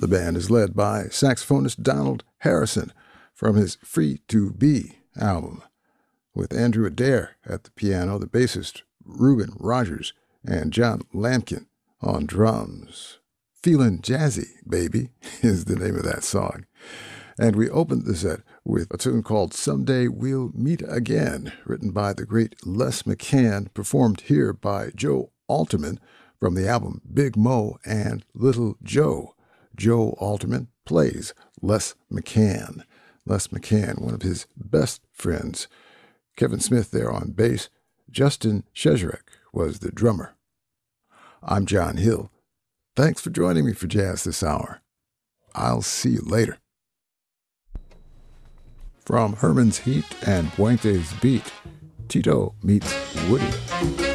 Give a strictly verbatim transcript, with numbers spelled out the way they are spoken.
The band is led by saxophonist Donald Harrison from his Free to Be album, with Andrew Adair at the piano, the bassist Reuben Rogers, and John Lampkin on drums. Feelin' Jazzy, Baby is the name of that song. And we opened the set with a tune called Someday We'll Meet Again, written by the great Les McCann, performed here by Joe Alterman from the album Big Mo and Little Joe. Joe Alterman plays Les McCann. Les McCann, one of his best friends. Kevin Smith there on bass. Justin Shezarek was the drummer. I'm John Hill. Thanks for joining me for Jazz this hour. I'll see you later. From Herman's Heat and Puente's Beat, Tito meets Woody.